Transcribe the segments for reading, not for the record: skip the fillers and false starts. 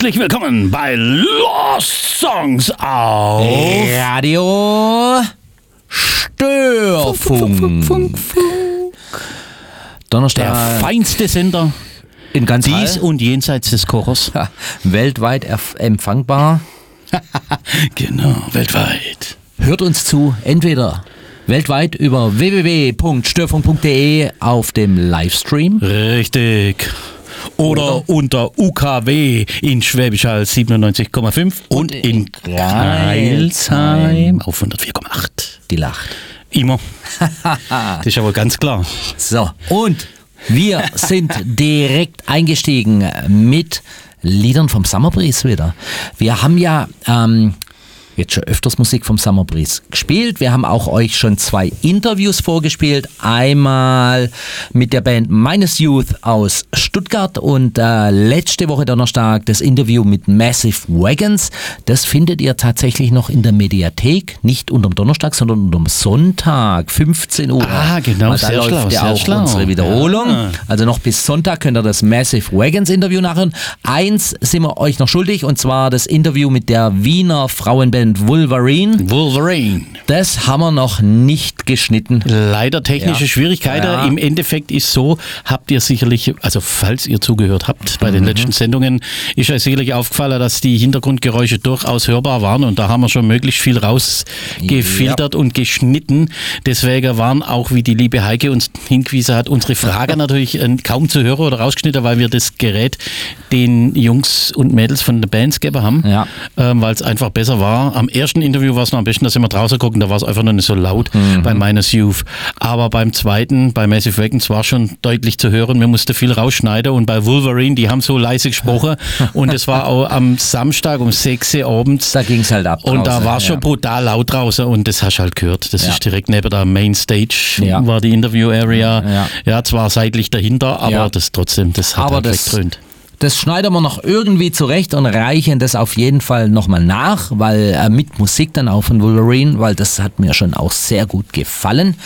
Herzlich willkommen bei Lost Songs auf Radio Störfunk. Donnerstag. Der feinste Sender In ganz dies und jenseits des Chorus. Weltweit empfangbar. Genau, weltweit. Hört uns zu, entweder weltweit über www.störfunk.de auf dem Livestream. Richtig. Oder unter UKW in Schwäbisch Hall 97,5 und in Crailsheim auf 104,8. Die lacht. Immer. Das ist ja wohl ganz klar. So, und wir sind direkt eingestiegen mit Liedern vom Summer Breeze wieder. Wir haben ja jetzt schon öfters Musik vom Summer Breeze gespielt. Wir haben auch euch schon 2 Interviews vorgespielt. Einmal mit der Band Minus Youth aus Stuttgart und letzte Woche Donnerstag das Interview mit Massive Wagons. Das findet ihr tatsächlich noch in der Mediathek. Nicht unterm Donnerstag, sondern unterm Sonntag, 15 Uhr. Ah, genau, weil da sehr läuft schlau, ja sehr auch schlau. unsere Wiederholung. Ja. Also noch bis Sonntag könnt ihr das Massive Wagons Interview nachhören. Eins sind wir euch noch schuldig, und zwar das Interview mit der Wiener Frauenband Wolverine. Wolverine. Das haben wir noch nicht geschnitten. Leider technische Ja. Schwierigkeiten. Ja. Im Endeffekt ist so, habt ihr sicherlich, also falls ihr zugehört habt bei den letzten Sendungen, ist euch sicherlich aufgefallen, dass die Hintergrundgeräusche durchaus hörbar waren, und da haben wir schon möglichst viel rausgefiltert und geschnitten. Deswegen waren auch, wie die liebe Heike uns hingewiesen hat, unsere Fragen natürlich kaum zu hören oder rausgeschnitten, weil wir das Gerät den Jungs und Mädels von den Bands gegeben haben, Ja. weil es einfach besser war. Am ersten Interview war es noch am besten, dass wir draußen gucken, da war es einfach noch nicht so laut bei Minus Youth. Aber beim zweiten, bei Massive Wagons, war schon deutlich zu hören. Wir mussten viel rausschneiden, und bei Wolverine, die haben so leise gesprochen, und es war auch am Samstag um 6 Uhr abends. Da ging es halt ab. Und da draußen, war es schon brutal laut draußen, und das hast du halt gehört. Das Ja. ist direkt neben der Main Stage, Ja. war die Interview Area. Ja. Zwar seitlich dahinter, aber Ja. das trotzdem, das hat Aber halt das- weggetrönt. Das schneiden wir noch irgendwie zurecht und reichen das auf jeden Fall nochmal nach, weil mit Musik dann auch von Wolverine, weil das hat mir schon auch sehr gut gefallen.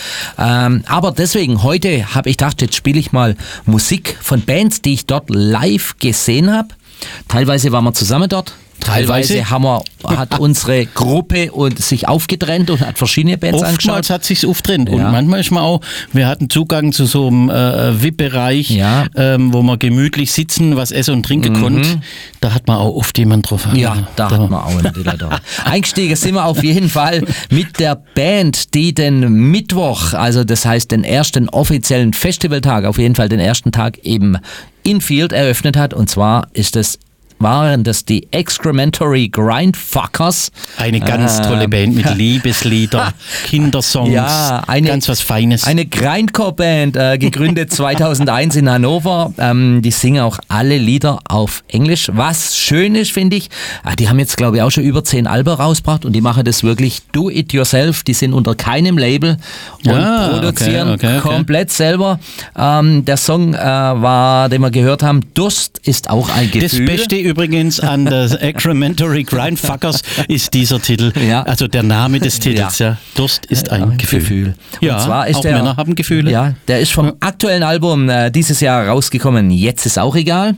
Aber deswegen, heute habe ich gedacht, jetzt spiele ich mal Musik von Bands, die ich dort live gesehen habe. Teilweise waren wir zusammen dort. Teilweise. Hat unsere Gruppe sich aufgetrennt und hat verschiedene Bands angeschaut. Oftmals hat sich's auftrennt, Ja. und manchmal ist man auch, wir hatten Zugang zu so einem VIP-Bereich, Ja. wo man gemütlich sitzen, was essen und trinken konnte. Da hat man auch oft jemanden drauf. Ja, da hat man auch einen Dealer da. Eingestiegen sind wir auf jeden Fall mit der Band, die den Mittwoch, also das heißt den ersten offiziellen Festivaltag, auf jeden Fall den ersten Tag im Infield eröffnet hat. Und zwar waren das die Excrementory Grindfuckers. Eine ganz tolle Band mit Liebeslieder, Kindersongs, Ja, ganz was Feines. Eine Grindcore-Band, gegründet 2001 in Hannover. Die singen auch alle Lieder auf Englisch. Was schön ist, finde ich, die haben jetzt, glaube ich, auch schon über 10 Alben rausgebracht, und die machen das wirklich do-it-yourself. Die sind unter keinem Label und produzieren okay. komplett selber. Der Song den wir gehört haben, Durst ist auch ein Gefühl. Das Beste übrigens an der Excrementory Grindfuckers ist dieser Titel, Ja. also der Name des Titels. Ja. Durst ist ein Gefühl. Ja, Und zwar ist auch Männer haben Gefühle. Ja, der ist vom aktuellen Album dieses Jahr rausgekommen. Jetzt ist auch egal.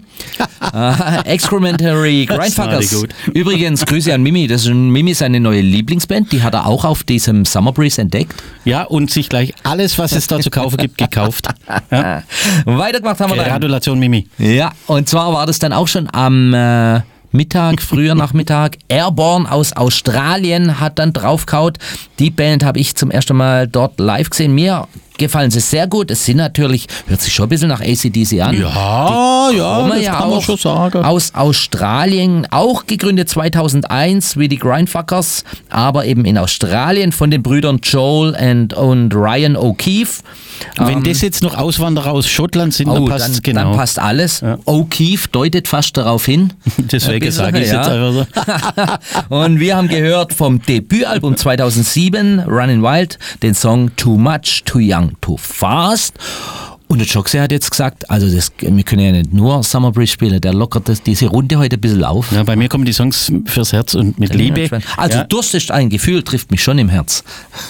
Excrementory Das war Grindfuckers. gut. Übrigens, Grüße an Mimi. Das ist Mimi seine neue Lieblingsband. Die hat er auch auf diesem Summer Breeze entdeckt. Ja, und sich gleich alles, was es da zu kaufen gibt, gekauft. Ja. Weitergemacht haben wir dann. Gratulation, Mimi. Ja, und zwar war das dann auch schon am früher Nachmittag. Airborne aus Australien hat dann draufgehauen. Die Band habe ich zum ersten Mal dort live gesehen. Mir gefallen sie sehr gut. Es sind natürlich, hört sich schon ein bisschen nach AC/DC an. Ja, das kann man auch schon sagen. aus Australien, auch gegründet 2001 wie die Grindfuckers, aber eben in Australien von den Brüdern Joel und Ryan O'Keefe. Wenn das jetzt noch Auswanderer aus Schottland sind, dann passt es genau. Dann passt alles. O'Keefe deutet fast darauf hin. Deswegen sage ich es jetzt einfach so. Und wir haben gehört vom Debütalbum 2007, Running Wild, den Song Too Much, Too Young, Too Fast. Und der Joxe hat jetzt gesagt, also wir können ja nicht nur Summer Breeze spielen, der lockert diese Runde heute ein bisschen auf. Ja, bei mir kommen die Songs fürs Herz und mit Liebe. Also ja. Durst ist ein Gefühl, trifft mich schon im Herz.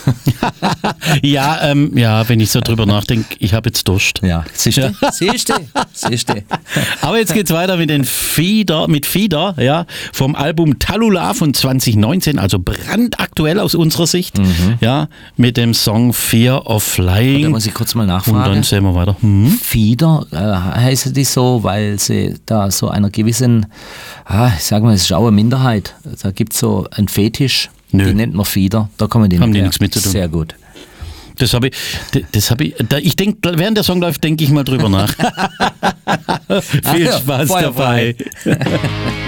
Ja, wenn ich so drüber nachdenke, ich habe jetzt Durst. Ja, siehst du? Aber jetzt geht's weiter mit Fieder, ja, vom Album Tallulah von 2019, also brandaktuell aus unserer Sicht, ja, mit dem Song Fear of Flying. Da muss ich kurz mal nachfragen. Und dann sehen wir weiter. Fieder, heißen die so, weil sie da so einer gewissen, ich sag mal, es ist auch eine Minderheit, da gibt es so einen Fetisch, Nö. die nennt man Fieder, da kommen die Haben die her. nichts mit zu tun. Sehr gut. Ich denke, während der Song läuft, denke ich mal drüber nach. Viel Spaß dabei.